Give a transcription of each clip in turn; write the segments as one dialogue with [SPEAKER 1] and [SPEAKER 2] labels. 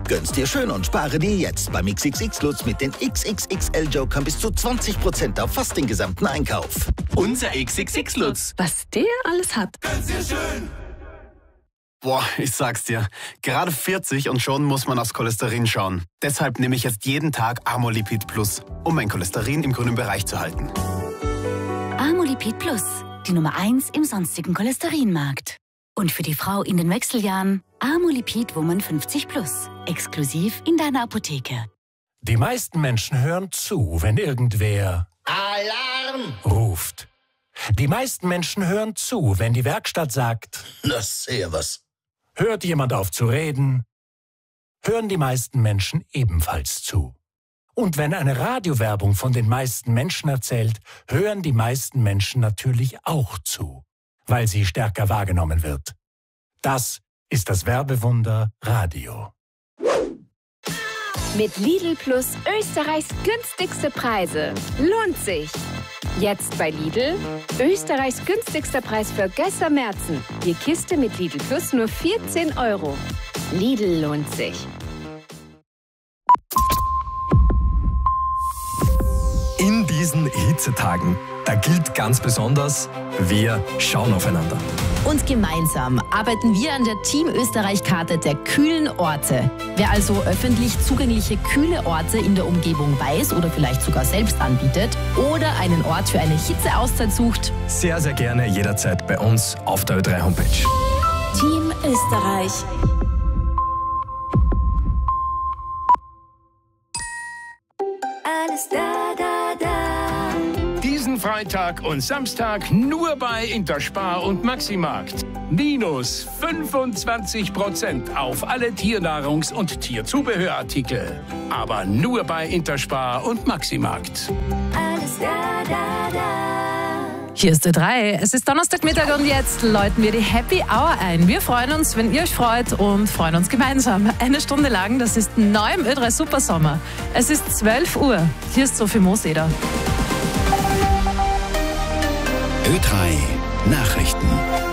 [SPEAKER 1] Gönn's dir schön und spare dir jetzt beim XXX Lutz mit den XXXL Jokern bis zu 20% auf fast den gesamten Einkauf.
[SPEAKER 2] Unser XXX Lutz.
[SPEAKER 3] Was der alles hat.
[SPEAKER 2] Gönn's dir schön.
[SPEAKER 4] Boah, ich sag's dir, gerade 40 und schon muss man aufs Cholesterin schauen. Deshalb nehme ich jetzt jeden Tag Amolipid Plus, um mein Cholesterin im grünen Bereich zu halten.
[SPEAKER 5] Amolipid Plus, die Nummer 1 im sonstigen Cholesterinmarkt. Und für die Frau in den Wechseljahren Amolipid Woman 50 Plus, exklusiv in deiner Apotheke.
[SPEAKER 6] Die meisten Menschen hören zu, wenn irgendwer
[SPEAKER 1] Alarm!
[SPEAKER 6] ruft. Die meisten Menschen hören zu, wenn die Werkstatt sagt,
[SPEAKER 1] Na, sehr was.
[SPEAKER 6] hört jemand auf zu reden, hören die meisten Menschen ebenfalls zu. Und wenn eine Radiowerbung von den meisten Menschen erzählt, hören die meisten Menschen natürlich auch zu, weil sie stärker wahrgenommen wird. Das ist das Werbewunder Radio.
[SPEAKER 3] Mit Lidl Plus Österreichs günstigste Preise. Lohnt sich. Jetzt bei Lidl Österreichs günstigster Preis für Gösser Märzen. Die Kiste mit Lidl Plus nur 14 €. Lidl lohnt sich.
[SPEAKER 7] In diesen Hitzetagen, da gilt ganz besonders, wir schauen aufeinander.
[SPEAKER 8] Und gemeinsam arbeiten wir an der Team Österreich-Karte der kühlen Orte. Wer also öffentlich zugängliche kühle Orte in der Umgebung weiß oder vielleicht sogar selbst anbietet oder einen Ort für eine Hitzeauszeit sucht,
[SPEAKER 7] Sehr, sehr gerne jederzeit bei uns auf der Ö3 Homepage.
[SPEAKER 8] Team Österreich.
[SPEAKER 3] Alles da, da, da.
[SPEAKER 9] Diesen Freitag und Samstag nur bei Interspar und Maximarkt. Minus 25% auf alle Tiernahrungs- und Tierzubehörartikel. Aber nur bei Interspar und Maximarkt.
[SPEAKER 3] Alles da, da, da.
[SPEAKER 10] Hier ist Ö3. Es ist Donnerstagmittag und jetzt läuten wir die Happy Hour ein. Wir freuen uns, wenn ihr euch freut und freuen uns gemeinsam. Eine Stunde lang, das ist neu im Ö3 Supersommer. Es ist 12 Uhr. Hier ist Sophie Mooseder.
[SPEAKER 2] Ö3 Nachrichten.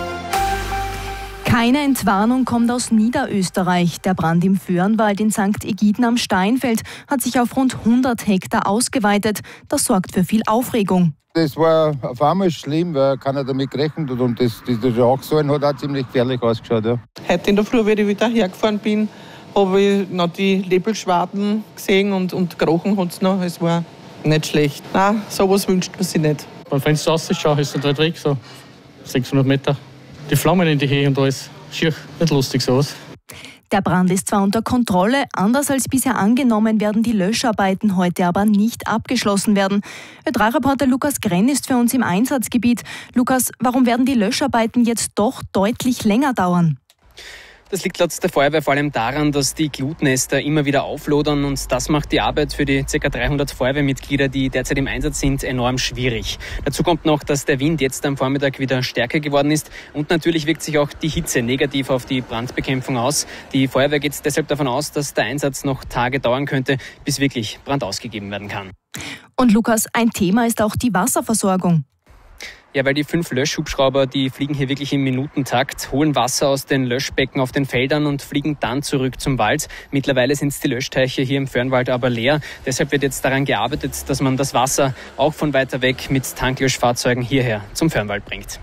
[SPEAKER 11] Keine Entwarnung kommt aus Niederösterreich. Der Brand im Föhrenwald in St. Egiden am Steinfeld hat sich auf rund 100 Hektar ausgeweitet. Das sorgt für viel Aufregung.
[SPEAKER 12] Das war auf einmal schlimm, weil keiner damit gerechnet hat. Und das Rauchsäulen hat auch ziemlich gefährlich ausgeschaut. Ja.
[SPEAKER 13] Heute in der Früh, wie ich wieder hergefahren bin, habe ich noch die Nebelschwaden gesehen und gerochen hat es noch. Es war nicht schlecht. Nein, sowas wünscht man sich nicht.
[SPEAKER 14] Beim Fenster rausschaue, ist es weit weg, so 600 Meter. Die Flammen in die Höhe und alles. Schier, nicht lustig so aus.
[SPEAKER 11] Der Brand ist zwar unter Kontrolle, anders als bisher angenommen werden die Löscharbeiten heute aber nicht abgeschlossen werden. Ö3-Reporter Lukas Grenn ist für uns im Einsatzgebiet. Lukas, warum werden die Löscharbeiten jetzt doch deutlich länger dauern?
[SPEAKER 15] Das liegt laut der Feuerwehr vor allem daran, dass die Glutnester immer wieder auflodern und das macht die Arbeit für die ca. 300 Feuerwehrmitglieder, die derzeit im Einsatz sind, enorm schwierig. Dazu kommt noch, dass der Wind jetzt am Vormittag wieder stärker geworden ist und natürlich wirkt sich auch die Hitze negativ auf die Brandbekämpfung aus. Die Feuerwehr geht deshalb davon aus, dass der Einsatz noch Tage dauern könnte, bis wirklich Brand ausgegeben werden kann.
[SPEAKER 11] Und Lukas, ein Thema ist auch die Wasserversorgung.
[SPEAKER 15] Ja, weil die 5 Löschhubschrauber, die fliegen hier wirklich im Minutentakt, holen Wasser aus den Löschbecken auf den Feldern und fliegen dann zurück zum Wald. Mittlerweile sind die Löschteiche hier im Föhrenwald aber leer. Deshalb wird jetzt daran gearbeitet, dass man das Wasser auch von weiter weg mit Tanklöschfahrzeugen hierher zum Föhrenwald bringt.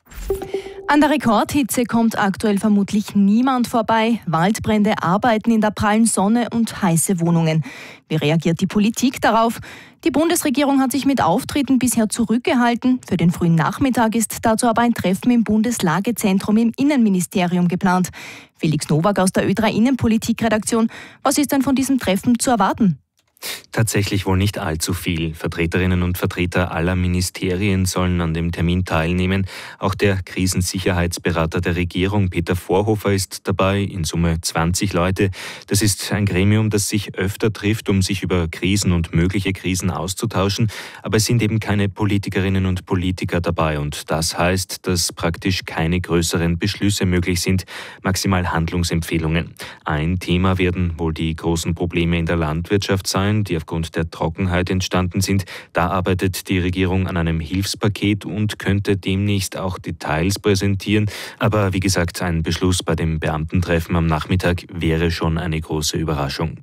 [SPEAKER 11] An der Rekordhitze kommt aktuell vermutlich niemand vorbei. Waldbrände arbeiten in der prallen Sonne und heiße Wohnungen. Wie reagiert die Politik darauf? Die Bundesregierung hat sich mit Auftritten bisher zurückgehalten. Für den frühen Nachmittag ist dazu aber ein Treffen im Bundeslagezentrum im Innenministerium geplant. Felix Nowak aus der Ö3 Innenpolitik-Redaktion. Was ist denn von diesem Treffen zu erwarten?
[SPEAKER 16] Tatsächlich wohl nicht allzu viel. Vertreterinnen und Vertreter aller Ministerien sollen an dem Termin teilnehmen. Auch der Krisensicherheitsberater der Regierung, Peter Vorhofer, ist dabei. In Summe 20 Leute. Das ist ein Gremium, das sich öfter trifft, um sich über Krisen und mögliche Krisen auszutauschen. Aber es sind eben keine Politikerinnen und Politiker dabei. Und das heißt, dass praktisch keine größeren Beschlüsse möglich sind, maximal Handlungsempfehlungen. Ein Thema werden wohl die großen Probleme in der Landwirtschaft sein. Verletzungen, die aufgrund der Trockenheit entstanden sind. Da arbeitet die Regierung an einem Hilfspaket und könnte demnächst auch Details präsentieren. Aber wie gesagt, ein Beschluss bei dem Beamtentreffen am Nachmittag wäre schon eine große Überraschung.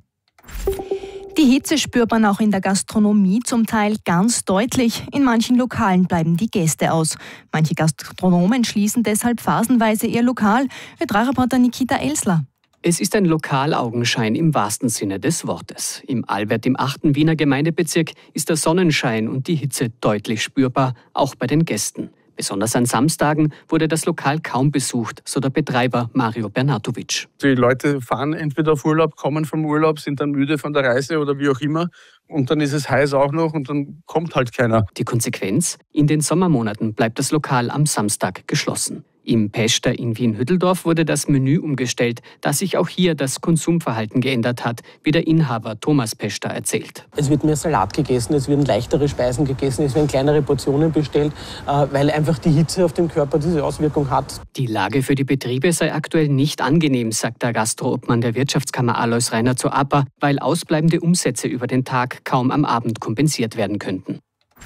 [SPEAKER 11] Die Hitze spürt man auch in der Gastronomie zum Teil ganz deutlich. In manchen Lokalen bleiben die Gäste aus. Manche Gastronomen schließen deshalb phasenweise ihr Lokal. Ö3-Reporter Nikita Elsler.
[SPEAKER 17] Es ist ein Lokalaugenschein im wahrsten Sinne des Wortes. Im Albert im 8. Wiener Gemeindebezirk ist der Sonnenschein und die Hitze deutlich spürbar, auch bei den Gästen. Besonders an Samstagen wurde das Lokal kaum besucht, so der Betreiber Mario Bernatovic.
[SPEAKER 18] Die Leute fahren entweder auf Urlaub, kommen vom Urlaub, sind dann müde von der Reise oder wie auch immer. Und dann ist es heiß auch noch und dann kommt halt keiner.
[SPEAKER 17] Die Konsequenz? In den Sommermonaten bleibt das Lokal am Samstag geschlossen. Im Pester in Wien-Hütteldorf wurde das Menü umgestellt, da sich auch hier das Konsumverhalten geändert hat, wie der Inhaber Thomas Pester erzählt.
[SPEAKER 19] Es wird mehr Salat gegessen, es werden leichtere Speisen gegessen, es werden kleinere Portionen bestellt, weil einfach die Hitze auf dem Körper diese Auswirkung hat.
[SPEAKER 17] Die Lage für die Betriebe sei aktuell nicht angenehm, sagt der Gastroobmann der Wirtschaftskammer Alois Rainer zur APA, weil ausbleibende Umsätze über den Tag kaum am Abend kompensiert werden könnten.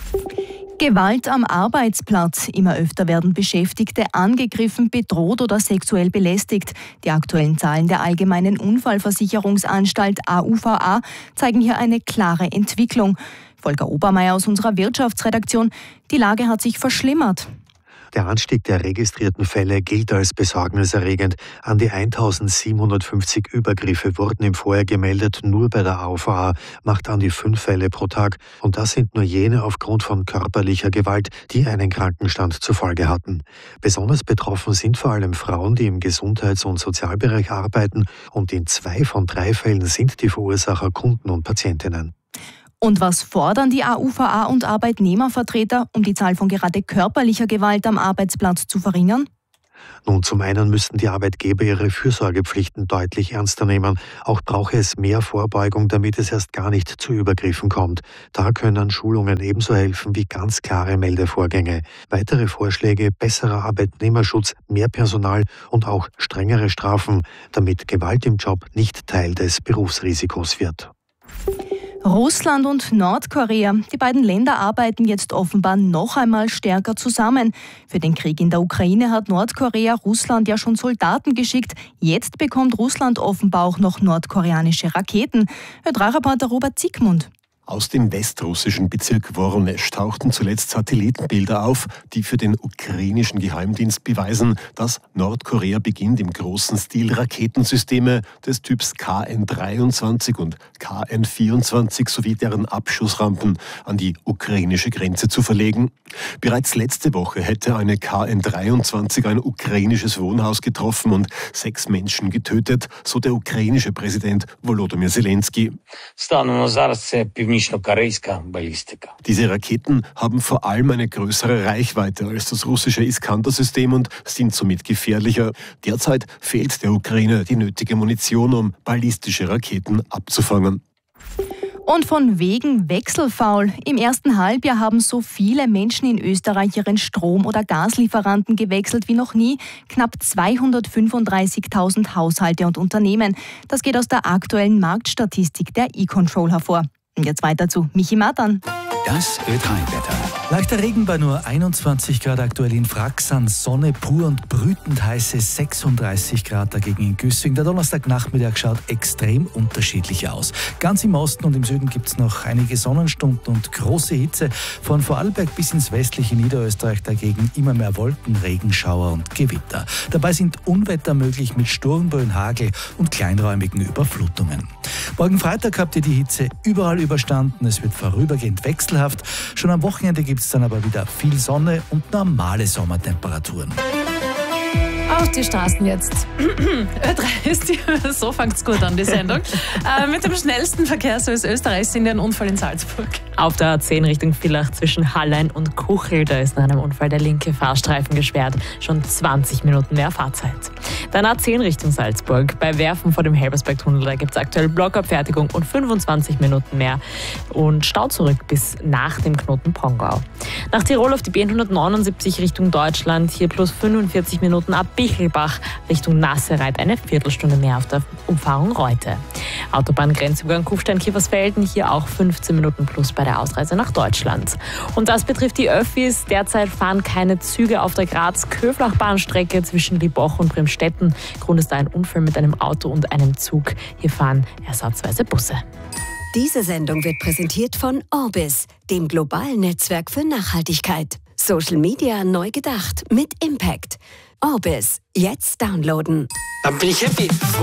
[SPEAKER 11] Gewalt am Arbeitsplatz. Immer öfter werden Beschäftigte angegriffen, bedroht oder sexuell belästigt. Die aktuellen Zahlen der Allgemeinen Unfallversicherungsanstalt AUVA zeigen hier eine klare Entwicklung. Volker Obermeier aus unserer Wirtschaftsredaktion. Die Lage hat sich verschlimmert.
[SPEAKER 20] Der Anstieg der registrierten Fälle gilt als besorgniserregend. An die 1750 Übergriffe wurden im Vorjahr gemeldet. Nur bei der AUVA macht an die 5 Fälle pro Tag. Und das sind nur jene aufgrund von körperlicher Gewalt, die einen Krankenstand zur Folge hatten. Besonders betroffen sind vor allem Frauen, die im Gesundheits- und Sozialbereich arbeiten. Und in 2 von 3 Fällen sind die Verursacher Kunden und Patientinnen.
[SPEAKER 11] Und was fordern die AUVA und Arbeitnehmervertreter, um die Zahl von gerade körperlicher Gewalt am Arbeitsplatz zu verringern?
[SPEAKER 20] Nun, zum einen müssten die Arbeitgeber ihre Fürsorgepflichten deutlich ernster nehmen. Auch brauche es mehr Vorbeugung, damit es erst gar nicht zu Übergriffen kommt. Da können Schulungen ebenso helfen wie ganz klare Meldevorgänge. Weitere Vorschläge: besserer Arbeitnehmerschutz, mehr Personal und auch strengere Strafen, damit Gewalt im Job nicht Teil des Berufsrisikos wird.
[SPEAKER 11] Russland und Nordkorea. Die beiden Länder arbeiten jetzt offenbar noch einmal stärker zusammen. Für den Krieg in der Ukraine hat Nordkorea Russland ja schon Soldaten geschickt. Jetzt bekommt Russland offenbar auch noch nordkoreanische Raketen. Ö3-Reporter Robert Zickmund.
[SPEAKER 21] Aus dem westrussischen Bezirk Woronesch tauchten zuletzt Satellitenbilder auf, die für den ukrainischen Geheimdienst beweisen, dass Nordkorea beginnt, im großen Stil Raketensysteme des Typs KN-23 und KN-24 sowie deren Abschussrampen an die ukrainische Grenze zu verlegen. Bereits letzte Woche hätte eine KN-23 ein ukrainisches Wohnhaus getroffen und 6 Menschen getötet, so der ukrainische Präsident Volodymyr Zelensky. Diese Raketen haben vor allem eine größere Reichweite als das russische Iskander-System und sind somit gefährlicher. Derzeit fehlt der Ukraine die nötige Munition, um ballistische Raketen abzufangen.
[SPEAKER 11] Und von wegen wechselfaul. Im ersten Halbjahr haben so viele Menschen in Österreich ihren Strom- oder Gaslieferanten gewechselt wie noch nie. Knapp 235.000 Haushalte und Unternehmen. Das geht aus der aktuellen Marktstatistik der E-Control hervor. Und jetzt weiter zu Michi Matan.
[SPEAKER 22] Das Ö3-Wetter. Leichter Regen bei nur 21 Grad aktuell in Fraxan, Sonne pur und brütend heiße 36 Grad dagegen in Güssing. Der Donnerstagnachmittag schaut extrem unterschiedlich aus. Ganz im Osten und im Süden gibt es noch einige Sonnenstunden und große Hitze. Von Vorarlberg bis ins westliche Niederösterreich dagegen immer mehr Wolken, Regenschauer und Gewitter. Dabei sind Unwetter möglich mit Sturmböen, Hagel und kleinräumigen Überflutungen. Morgen Freitag habt ihr die Hitze überall überstanden. Es wird vorübergehend wechselhaft. Schon am Wochenende gibt es dann aber wieder viel Sonne und normale Sommertemperaturen.
[SPEAKER 10] Auf die Straßen jetzt. Ö3 ist so fängt's gut an, die Sendung. Mit dem schnellsten Verkehrsservice Österreichs sind wir ein Unfall in Salzburg.
[SPEAKER 23] Auf der A10 Richtung Villach zwischen Hallein und Kuchel, da ist nach einem Unfall der linke Fahrstreifen gesperrt. Schon 20 Minuten mehr Fahrzeit. Dann A10 Richtung Salzburg. Bei Werfen vor dem Helbersberg-Tunnel, da gibt es aktuell Blockabfertigung und 25 Minuten mehr. Und Stau zurück bis nach dem Knoten Pongau. Nach Tirol auf die B179 Richtung Deutschland, hier plus 45 Minuten ab Bichelbach Richtung Nassereit, eine Viertelstunde mehr auf der Umfahrung Reute. Autobahngrenzübergang Kufstein-Kiefersfelden, hier auch 15 Minuten plus bei der Ausreise nach Deutschland. Und das betrifft die Öffis. Derzeit fahren keine Züge auf der Graz-Köflach-Bahnstrecke zwischen Liboch und Bremstetten. Grund ist ein Unfall mit einem Auto und einem Zug. Hier fahren ersatzweise Busse.
[SPEAKER 1] Diese Sendung wird präsentiert von Orbis, dem globalen Netzwerk für Nachhaltigkeit. Social Media neu gedacht mit Impact. Orbis, jetzt downloaden.
[SPEAKER 4] Dann bin ich happy.